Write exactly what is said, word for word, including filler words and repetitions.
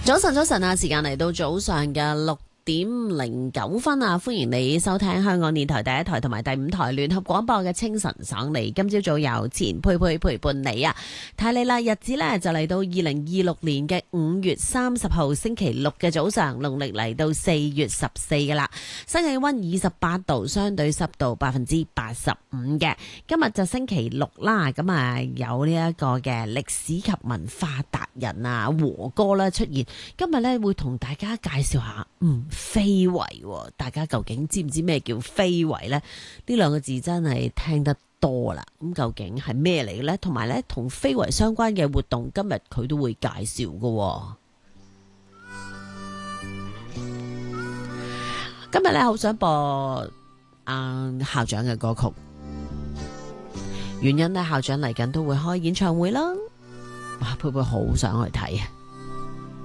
早晨，早晨啊！時間嚟到早上嘅六點零九分啊！歡迎你收聽香港電台第一台同埋第五台聯合廣播嘅清晨爽利。今朝早由錢佩佩陪伴你啊！睇你啦，日子呢就嚟到二零二六年嘅五月三十號星期六嘅早上，農曆嚟到四月十四噶啦。新氣溫二十八度，相對濕度百分之八十五嘅。今日就星期六啦，咁啊有呢一個嘅歷史及文化達人啊和哥啦出現。今日呢會同大家介紹下嗯。非遺，大家究竟知唔知咩叫非遺呢？呢兩個字真係聽得多啦。咁究竟係咩嚟嘅呢？同埋呢，同非遺相關嘅活動，今日佢都會介紹嘅。今日呢，好想播啊校長嘅歌曲，原因呢，校長嚟緊都會開演唱會啦。哇，佩佩好想去睇啊！